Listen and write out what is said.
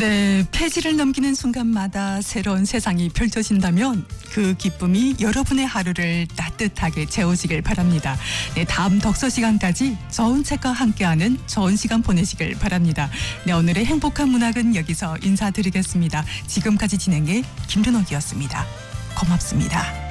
네, 페이지를 넘기는 순간마다 새로운 세상이 펼쳐진다면 그 기쁨이 여러분의 하루를 따뜻하게 채우시길 바랍니다. 네, 다음 독서 시간까지 좋은 책과 함께하는 좋은 시간 보내시길 바랍니다. 네, 오늘의 행복한 문학은 여기서 인사드리겠습니다. 지금까지 진행의 김준옥이었습니다. 고맙습니다.